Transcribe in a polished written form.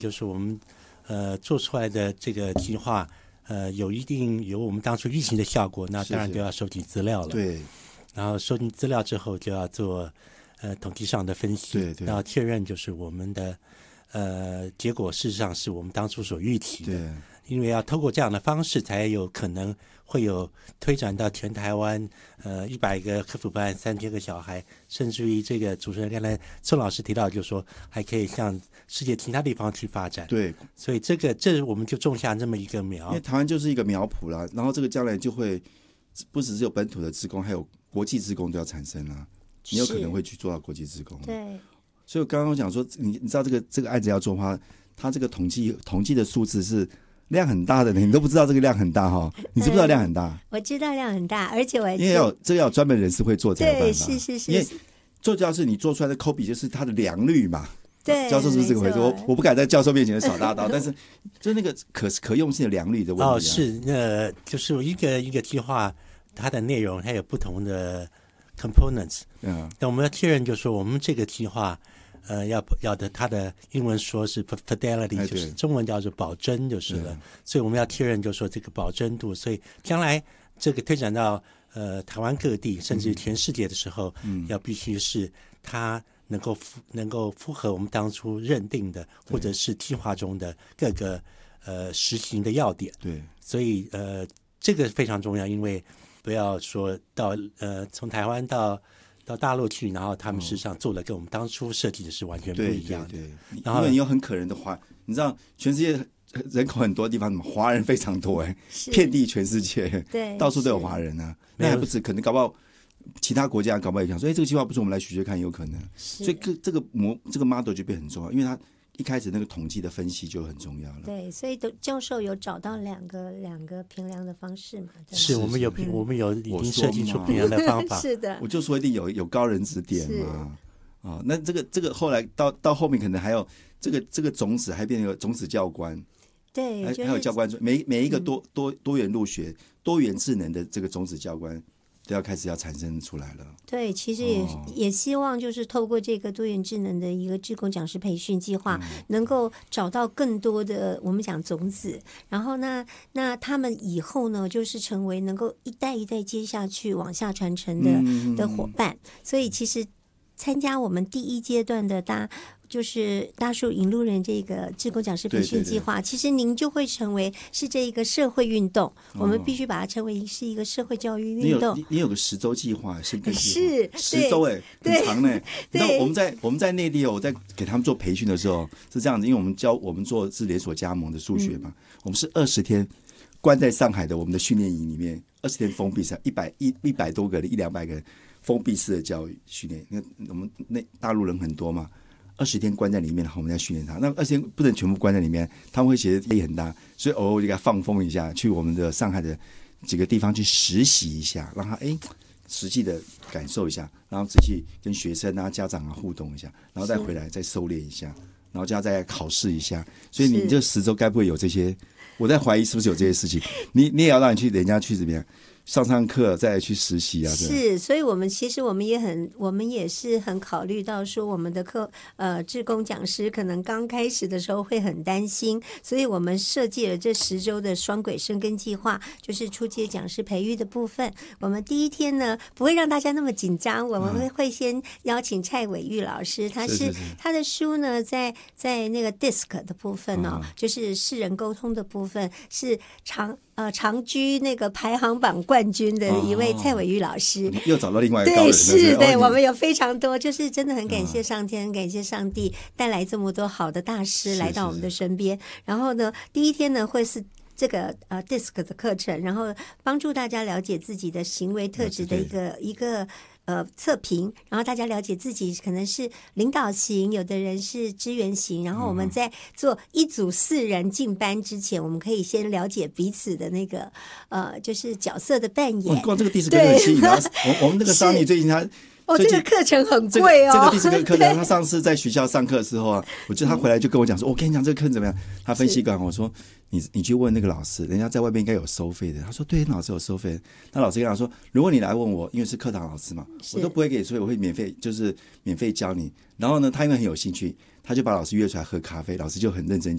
就是我们做出来的这个计划，有我们当初预期的效果，那当然就要收集资料了。 对， 然后收集资料之后就要做统计上的分析， 对， 然后确认就是我们的结果事实上是我们当初所预期的。 对， 因为要透过这样的方式，才有可能会有推展到全台湾100个科辅班3000个小孩，甚至于这个主持人刚才宋老师提到，就是说还可以向世界其他地方去发展。 对， 所以这我们就种下这么一个苗。 因为台湾就是一个苗圃啦，然后这个将来就会不只是有本土的志工，还有国际志工都要产生啦，你有可能会去做到国际志工。 对， 所以我刚刚讲说，你知道这个案子要做的话，它这个统计的数字是量很大的，你都不知道这个量很大哈？你知不知道量很大？ 我知道量很大，而且因为这个要有专门人士会做才有办法。 对，是。 因为做教室你做出来的抠笔就是它的良率嘛。 对， 教授是不是这个回事？我不敢在教授面前耍大刀，但是就那个可用性的良率的问题。 是就是一个计划，它的内容还有不同的 components。那我们要确认，就是说我们这个计划，要的它的英文说是 fidelity， 就是中文叫做保真就是了。所以我们要确认，就是说这个保真度，所以将来这个推展到台湾各地，甚至全世界的时候，要必须是它能够符合我们当初认定的，或者是计划中的各个实行的要点。 对， 所以这个非常重要，因为不要说到从台湾到大陆去，然后他们事实上做的跟我们当初设计的是完全不一样的。 对， 然后因为你有很可人的你知道全世界人口很多地方，华人非常多遍地全世界， 对， 到处都有华人啊。那还不止，可能搞不好其他国家搞不好也想说，这个计划不是我们来学学看，有可能。所以这个 model 就变很重要，因为它一开始那个统计的分析就很重要了。 对，所以教授有找到两个评量的方式嘛？ 是我们有已经设计出评量的方法。 是的， 我就说一定有高人指点嘛。那这个后来到后面可能还有这个种子还变成种子教官。 对， 还有教官每一个多元入学、多元智能的这个种子教官都要开始要产生出来了。 对，其实也希望就是透过这个多元智能的一个志工讲师培训计划，能够找到更多的我们讲种子，然后那他们以后呢，就是成为能够一代一代接下去往下传承的伙伴。所以其实参加我们第一阶段的就是大树引路人这个志工讲师培训计划，其实您就会成为是这一个社会运动，我们必须把它称为是一个社会教育运动。 你有个10周计划，深耕计划是 10周很长呢。你知道我们在内地我在给他们做培训的时候是这样子，因为我们做是连锁加盟的数学嘛，我们是20天关在上海的我们的训练营里面，20天封闭式100多个人100-200个人封闭式的教育训练。因为我们大陆人很多嘛。20天关在里面，然后我们再训练他。那20天不能全部关在里面，他们会觉得压力很大，所以偶尔就给他放风一下，去我们的上海的几个地方去实习一下，让他实际的感受一下，然后仔细跟学生啊、家长啊互动一下，然后再回来再收敛一下，然后就要再考试一下。所以你这10周该不会有这些？我在怀疑是不是有这些事情？你也要让人家去怎么样？上课再去实习啊。 是，所以我们也是很考虑到说我们的志工讲师可能刚开始的时候会很担心，所以我们设计了这10周的双轨深耕计划，就是初阶讲师培育的部分。我们第一天呢不会让大家那么紧张，我们会先邀请蔡伟玉老师，他的书呢在那个 DISC 的部分就是世人沟通的部分是长居那个排行榜冠军的一位蔡伟玉老师， 又找到另外一个高人。 对，我们有非常多，就是真的很感谢上天，感谢上帝带来这么多好的大师来到我们的身边。然后呢，第一天呢会是这个DISC 的课程，然后帮助大家了解自己的行为特质的一个测评，然后大家了解自己可能是领导型，有的人是支援型，然后我们在做一组4人进班之前，我们可以先了解彼此的那个就是角色的扮演。 光这个第4个很吸引啊！我们那个桑尼最近他。 这个课程很贵哦。 这个第4个课程，他上次在学校上课的时候啊，我记得他回来就跟我讲说：“我跟你讲这个课程怎么样？”他分析完我说：“你去问那个老师，人家在外面应该有收费的。”他说：“对，老师有收费。”那老师跟他说：“如果你来问我，因为是课堂老师嘛，我都不会给你收费，我会免费教你。然后呢，他因为很有兴趣，他就把老师约出来喝咖啡，老师就很认真